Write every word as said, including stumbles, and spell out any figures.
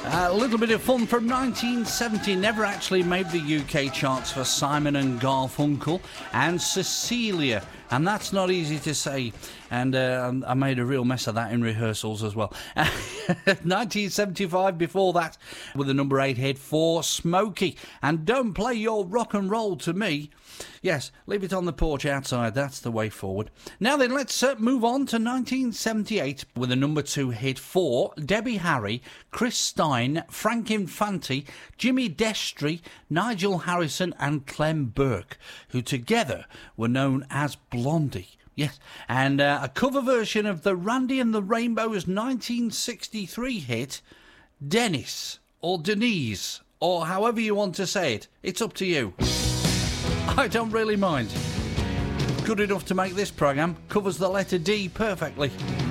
A little bit of fun from nineteen seventy. Never actually made the U K charts for Simon and Garfunkel and Cecilia. And that's not easy to say. And uh, I made a real mess of that in rehearsals as well. nineteen seventy-five before that with the number eight hit for Smokey. And Don't Play Your Rock and Roll to Me. Yes, leave it on the porch outside. That's the way forward. Now then, let's uh, move on to nineteen seventy-eight with a number two hit for Debbie Harry, Chris Stein, Frank Infante, Jimmy Destry, Nigel Harrison and Clem Burke, who together were known as Blondie. Yes, and uh, a cover version of the Randy and the Rainbow's nineteen sixty-three hit, Dennis, or Denise, or however you want to say it. It's up to you. I don't really mind. Good enough to make this programme, covers the letter D perfectly.